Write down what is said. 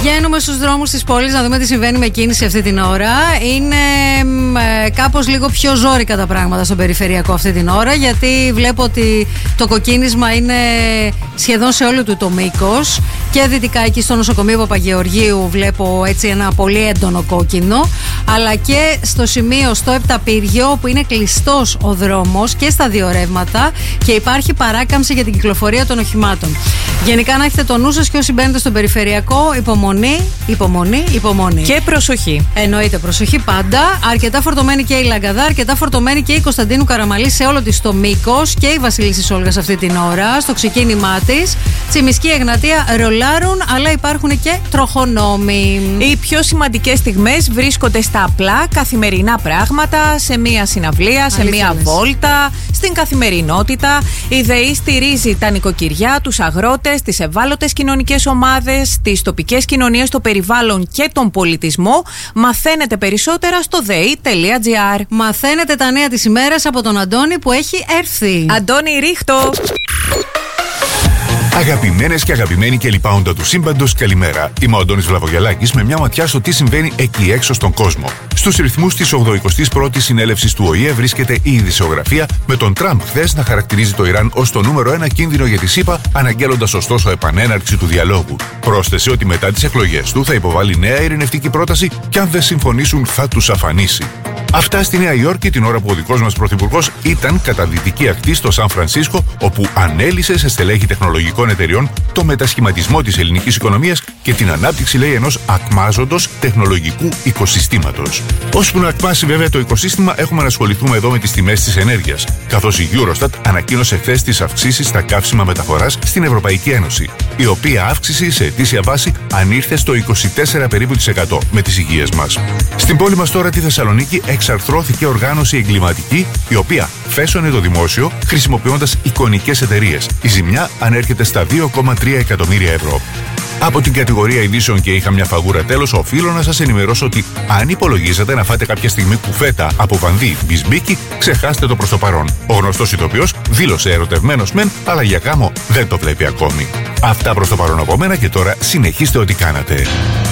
Βγαίνουμε στους δρόμους της πόλης να δούμε τι συμβαίνει με κίνηση αυτή την ώρα. Είναι κάπως λίγο πιο ζόρικα τα πράγματα στον περιφερειακό αυτή την ώρα, γιατί βλέπω ότι το κοκκίνισμα είναι σχεδόν σε όλο του το μήκος. Και δυτικά εκεί στο νοσοκομείο Παπαγεωργίου βλέπω έτσι ένα πολύ έντονο κόκκινο, αλλά και στο σημείο στο Επταπύργιο, όπου είναι κλειστός ο δρόμος και στα δύο ρεύματα και υπάρχει παράκαμψη για την κυκλοφορία των οχημάτων. Γενικά να έχετε το νου σας και όσοι μπαίνετε στον περιφερειακό, υπομονή. Και προσοχή. Εννοείται, προσοχή πάντα. Αρκετά φορτωμένη και η Λαγκαδά, αρκετά φορτωμένη και η Κωνσταντίνου Καραμαλή σε όλο της το μήκος και η Βασιλίσσης Όλγας αυτή την ώρα, στο ξεκίνημά της. Τσιμισκή, Εγνατία ρολάρουν, αλλά υπάρχουν και τροχονόμοι. Οι πιο σημαντικές στιγμές βρίσκονται στα απλά καθημερινά πράγματα, σε μία συναυλία, σε μία βόλτα, στην καθημερινότητα. Η ΔΕΗ στηρίζει τα νοικοκυριά, τους αγρότες, τις ευάλωτες κοινωνικές ομάδες, τις τοπικές κοινωνίες, το περιβάλλον και τον πολιτισμό. Μαθαίνετε περισσότερα στο dei.gr. Μαθαίνετε τα νέα της ημέρας από τον Αντώνη που έχει έρθει. Αντώνη, ρίχτω! Αγαπημένες και αγαπημένοι και λοιπάοντα του σύμπαντος, καλημέρα. Είμαι ο Αντώνης Βλαβογιαλάκης με μια ματιά στο τι συμβαίνει εκεί έξω στον κόσμο. Στους ρυθμούς της 81ης συνέλευσης του ΟΗΕ βρίσκεται η ειδησιογραφία, με τον Τραμπ χθες να χαρακτηρίζει το Ιράν ως το νούμερο 1 κίνδυνο για τη ΣΥΠΑ, αναγγέλλοντας ωστόσο επανέναρξη του διαλόγου. Πρόσθεσε ότι μετά τις εκλογές του θα υποβάλει νέα ειρηνευτική πρόταση και αν δεν συμφωνήσουν θα τους αφανίσει. Αυτά στη Νέα Υόρκη την ώρα που ο δικός μας πρωθυπουργός ήταν κατά δυτική ακτή στο Σαν Φρανσίσκο, όπου ανέλησε σε στελέχη τεχνολογικών εταιριών το μετασχηματισμό της ελληνικής οικονομίας και την ανάπτυξη, λέει, ενός ακμάζοντος τεχνολογικού οικοσυστήματος. Ώσπου να ακμάσει βέβαια το οικοσύστημα, έχουμε να ασχοληθούμε εδώ με τις τιμές της ενέργειας, καθώς η Eurostat ανακοίνωσε χθες τις αυξήσεις στα καύσιμα μεταφοράς στην Ευρωπαϊκή Ένωση, η οποία αύξηση σε ετήσια βάση ανήρθε στο 24 περίπου % με τις υγείες μας. Στην πόλη μας τώρα, τη Θεσσαλονίκη, εξαρθρώθηκε οργάνωση εγκληματική, η οποία φέσωνε το δημόσιο χρησιμοποιώντας εικονικές εταιρείες. Η ζημιά ανέρχεται στα 2,3 εκατομμύρια ευρώ. Από την κατηγορία ειδήσεων και είχα μια φαγούρα τέλος, οφείλω να σας ενημερώσω ότι αν υπολογίζατε να φάτε κάποια στιγμή κουφέτα από βανδύ μπισμπίκι, ξεχάστε το προς το παρόν. Ο γνωστός ηθοποιός δήλωσε ερωτευμένος μεν, αλλά για γάμο δεν το βλέπει ακόμη. Αυτά προς το παρόν από μένα και τώρα συνεχίστε ό,τι κάνατε.